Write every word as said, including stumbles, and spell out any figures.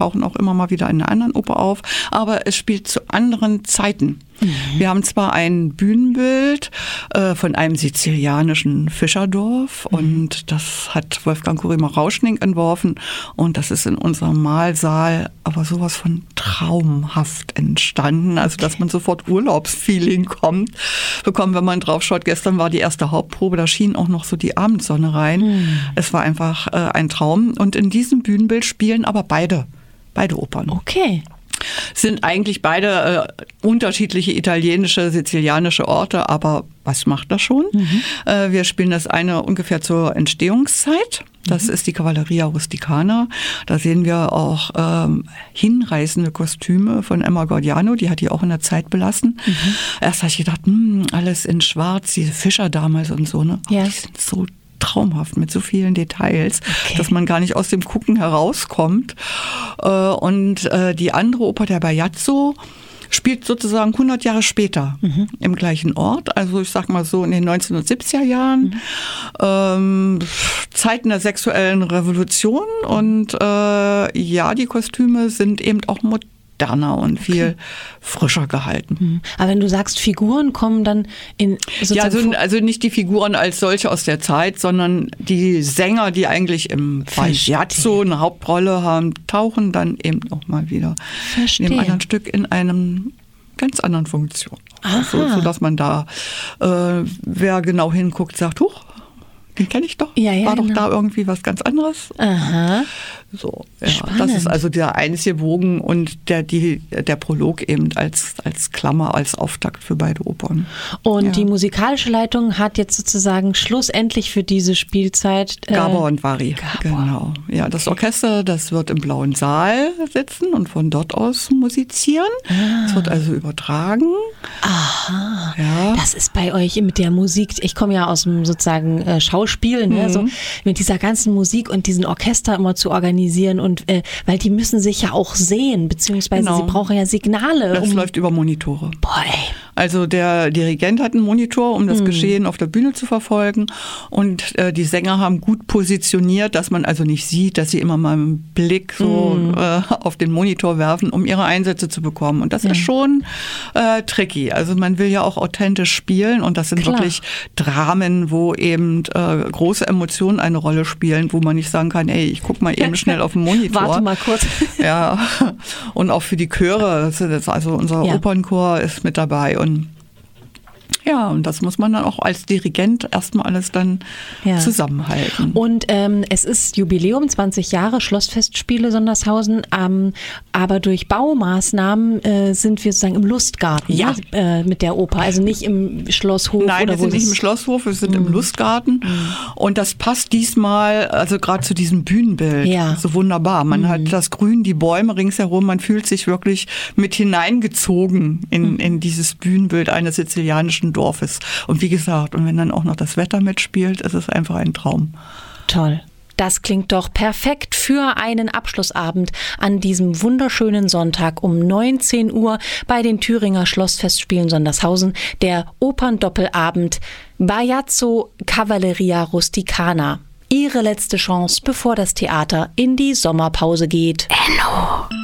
tauchen auch immer mal wieder in einer anderen Oper auf, aber es spielt zu anderen Zeiten. Mhm. Wir haben zwar ein Bühnenbild äh, von einem sizilianischen Fischerdorf mhm. und das hat Wolfgang Kurima-Rauschning entworfen und das ist in unserem Mahlsaal aber sowas von traumhaft entstanden, also dass man sofort Urlaubsfeeling kommt, bekommt, wenn man drauf schaut. Gestern war die erste Hauptprobe, da schien auch noch so die Abendsonne rein. Mhm. Es war einfach äh, ein Traum und in diesem Bühnenbild spielen aber beide, beide Opern. Okay. Sind eigentlich beide äh, unterschiedliche italienische, sizilianische Orte, aber was macht das schon? Mhm. Äh, wir spielen das eine ungefähr zur Entstehungszeit. Das mhm. ist die Cavalleria Rusticana. Da sehen wir auch ähm, hinreißende Kostüme von Emma Gordiano, die hat die auch in der Zeit belassen. Mhm. Erst habe ich gedacht, hm, alles in schwarz, diese Fischer damals und so, ne? Ja. Die sind so traumhaft mit so vielen Details, okay. dass man gar nicht aus dem Gucken herauskommt. Und die andere Oper, der Bajazzo, spielt sozusagen hundert Jahre später mhm. im gleichen Ort. Also ich sag mal so in den neunzehnhundertsiebziger Jahren. Mhm. Ähm, Zeiten der sexuellen Revolution. Und äh, ja, die Kostüme sind eben auch modern. Und viel okay. frischer gehalten. Aber wenn du sagst, Figuren kommen dann in ja, also, also nicht die Figuren als solche aus der Zeit, sondern die Sänger, die eigentlich im Bajazzo eine Hauptrolle haben, tauchen dann eben auch mal wieder Verstehe. in einem anderen Stück in einem ganz anderen Funktion. So, so dass man da, äh, wer genau hinguckt, sagt, huch, den kenne ich doch. Ja, ja, War doch genau. da irgendwie was ganz anderes. Aha. So, ja, das ist also der einzige Bogen und der, die, der Prolog eben als, als Klammer, als Auftakt für beide Opern. Und ja. die musikalische Leitung hat jetzt sozusagen schlussendlich für diese Spielzeit äh, Gabor und Vari. Gabor. Genau. Ja, das Orchester, das wird im Blauen Saal sitzen und von dort aus musizieren. Es ah. wird also übertragen. Aha. Ja. Das ist bei euch mit der Musik, ich komme ja aus dem sozusagen äh, Schauspiel, ne? Mhm. So, mit dieser ganzen Musik und diesen Orchester immer zu organisieren und äh, weil die müssen sich ja auch sehen, beziehungsweise genau. sie brauchen ja Signale. Das um läuft über Monitore. Boah, ey. Also der Dirigent hat einen Monitor, um das mhm. Geschehen auf der Bühne zu verfolgen und äh, die Sänger haben gut positioniert, dass man also nicht sieht, dass sie immer mal einen Blick so mhm. äh, auf den Monitor werfen, um ihre Einsätze zu bekommen. Und das mhm. ist schon äh, tricky. Also man will ja auch authentisch spielen und das sind Klar. wirklich Dramen, wo eben äh, große Emotionen eine Rolle spielen, wo man nicht sagen kann, ey, ich guck mal eben schnell auf den Monitor. Warte mal kurz. Ja, und auch für die Chöre, das ist also unser ja. Opernchor ist mit dabei und ja, und das muss man dann auch als Dirigent erstmal alles dann ja. zusammenhalten. Und ähm, es ist Jubiläum, zwanzig Jahre Schlossfestspiele Sondershausen, ähm, aber durch Baumaßnahmen äh, sind wir sozusagen im Lustgarten ja. ne? äh, mit der Oper, also nicht im Schlosshof. Nein, oder wir wo sind nicht im Schlosshof, wir sind mm. im Lustgarten mm. und das passt diesmal, also gerade zu diesem Bühnenbild, ja. so wunderbar. Man mm. hat das Grün, die Bäume ringsherum, man fühlt sich wirklich mit hineingezogen in, mm. in dieses Bühnenbild eines sizilianischen Dorfes. Und wie gesagt, und wenn dann auch noch das Wetter mitspielt, ist es einfach ein Traum. Toll. Das klingt doch perfekt für einen Abschlussabend an diesem wunderschönen Sonntag um neunzehn Uhr bei den Thüringer Schlossfestspielen Sondershausen, der Operndoppelabend Bajazzo Cavalleria Rusticana. Ihre letzte Chance, bevor das Theater in die Sommerpause geht. Enno.